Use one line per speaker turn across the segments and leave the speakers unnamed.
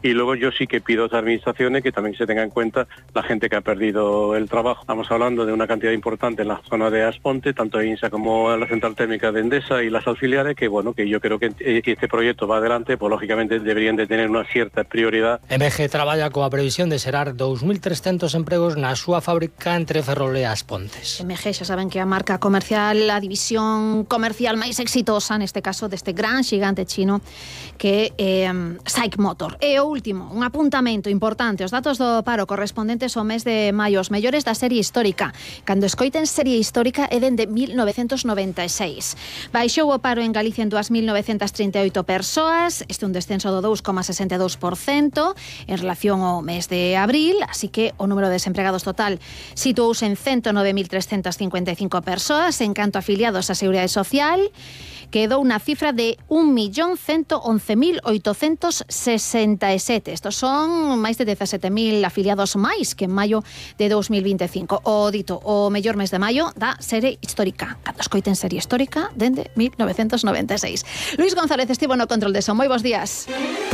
Y luego yo sí que pido a las administraciones que también se tenga en cuenta la gente que ha perdido el trabajo. Estamos hablando de una cantidad importante en la zona de Asponte, tanto INSA como la central térmica de Endesa y las auxiliares, que bueno, que yo creo que este proyecto va adelante, pues lógicamente deberían de tener una cierta prioridad.
MG traballa coa previsión de xerar 2.300 empregos na súa fábrica entre Ferrol e As Pontes.
MG xa saben que a marca comercial, a división comercial máis exitosa neste caso deste gran xigante chino que é SAIC Motor. E o último, un apuntamento importante, os datos do paro correspondentes ao mes de maio, os mellores da serie histórica. Cando escoiten serie histórica é dende 1996. Baixou o paro en Galicia en 2.938 persoas, este é un descenso do 2,62% en relación ao mes de abril, así que o número de desempregados total situouse en 109.355 persoas. En canto a afiliados á Seguridade Social, quedou unha cifra de 1.111.867. Estos son máis de 17.000 afiliados máis que en maio de 2025. O dito, o mellor mes de maio da serie histórica. Cando escoiten serie histórica, dende 1996. Luis González estivo no control de son. Moi bons días.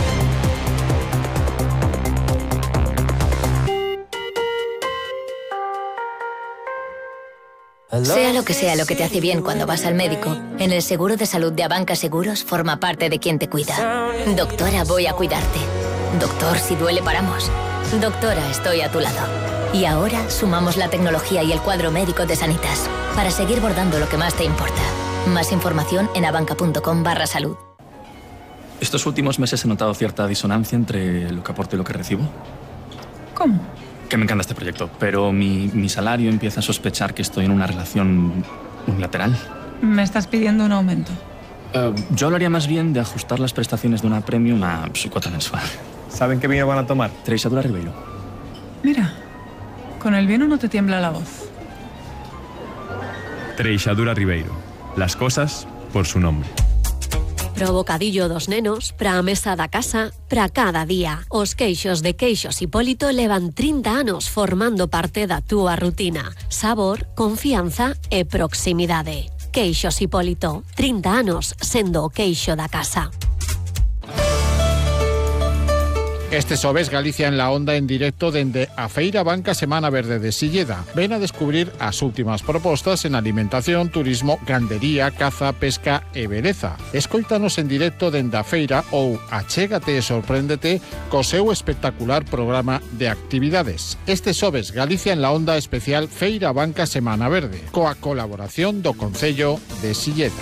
Sea lo que te hace bien cuando vas al médico, en el seguro de salud de Abanca Seguros forma parte de quien te cuida. Doctora, voy a cuidarte. Doctor, si duele paramos. Doctora, estoy a tu lado. Y ahora sumamos la tecnología y el cuadro médico de Sanitas para seguir bordando lo que más te importa. Más información en abanca.com/salud.
Estos últimos meses he notado cierta disonancia entre lo que aporto y lo que recibo.
¿Cómo?
Que me encanta este proyecto, pero mi salario empieza a sospechar que estoy en una relación unilateral.
¿Me estás pidiendo un aumento?
Yo hablaría más bien de ajustar las prestaciones de una premium a su cuota mensual.
¿Saben qué vino van a tomar?
Treixadura Ribeiro.
Mira, con el vino no te tiembla la voz.
Treixadura Ribeiro. Las cosas por su nombre.
Pro bocadillo dos nenos, pra mesa da casa, pra cada día. Os queixos de Queixos Hipólito levan 30 anos formando parte da túa rutina. Sabor, confianza e proximidade. Queixos Hipólito, 30 anos sendo o queixo da casa.
Este xoves Galicia en la Onda en directo dende a Feira Banca Semana Verde de Silleda. Ven a descubrir as últimas propostas en alimentación, turismo, gandería, caza, pesca e beleza. Escoítanos en directo dende a feira ou achégate e sorpréndete co seu espectacular programa de actividades. Este xoves Galicia en la Onda especial Feira Banca Semana Verde, coa colaboración do Concello de Silleda.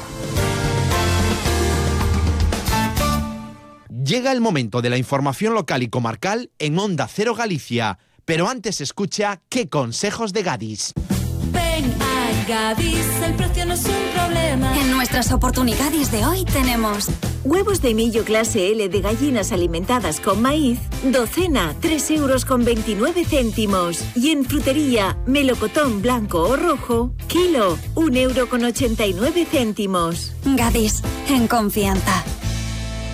Llega el momento de la información local y comarcal en Onda Cero Galicia, pero antes escucha ¿Qué consejos de Gadis?
Ven a Gadis, el precio no es un problema.
En nuestras oportunidades de hoy tenemos
huevos de millo clase L de gallinas alimentadas con maíz, docena, 3,29 €. Y en frutería, melocotón blanco o rojo, kilo, 1,89 €.
Gadis, en confianza.